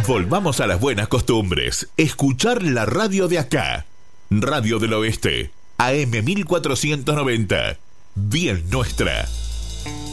Volvamos a las buenas costumbres. Escuchar la radio de acá. Radio del Oeste. AM 1490. Bien nuestra.